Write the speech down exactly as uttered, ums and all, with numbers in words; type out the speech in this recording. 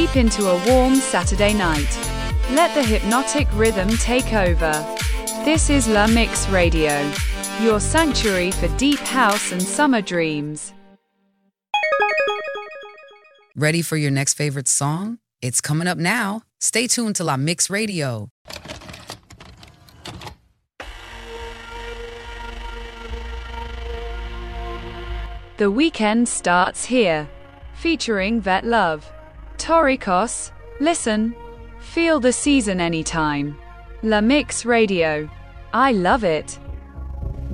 deep into a warm Saturday night. Let the hypnotic rhythm take over. This is La Mix Radio, your sanctuary for deep house and summer dreams. Ready for your next favorite song? It's coming up now. Stay tuned to La Mix Radio. The weekend starts here, featuring Vet Love, Torikos. Listen, feel the season anytime. La Mix Radio. I love it.